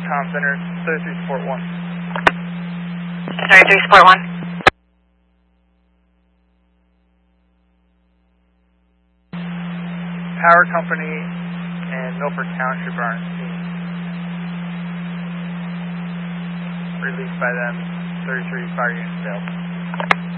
Comm Center, 33 Support 1. 33 Support 1. Power Company and Milford Township are on scene. Released by them, 33 fire units available.